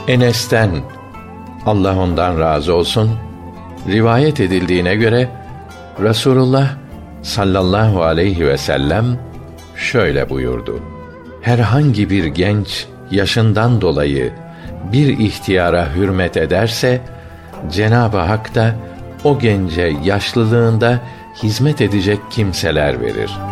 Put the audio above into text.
Enes'ten, Allah ondan razı olsun, rivayet edildiğine göre Resulullah sallallahu aleyhi ve sellem şöyle buyurdu: herhangi bir genç yaşından dolayı bir ihtiyara hürmet ederse, Cenab-ı Hak da o gence yaşlılığında hizmet edecek kimseler verir.